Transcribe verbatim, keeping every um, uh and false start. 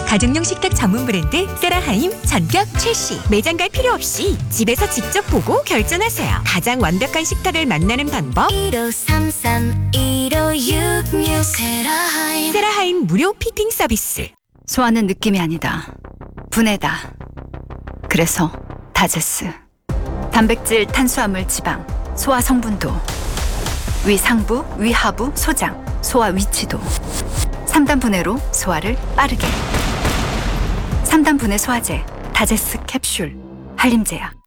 가정용 식탁 전문 브랜드 세라하임 전격 출시. 매장 갈 필요 없이 집에서 직접 보고 결정하세요. 가장 완벽한 식탁을 만나는 방법. 일오삼삼 일오육육 세라하임. 세라하임 무료 피팅 서비스. 소화는 느낌이 아니다. 분해다. 그래서 다제스. 단백질, 탄수화물, 지방, 소화 성분도, 위 상부, 위 하부, 소장, 소화 위치도. 삼 단 분해로 소화를 빠르게. 삼 단 분해 소화제, 다제스 캡슐, 한림제약.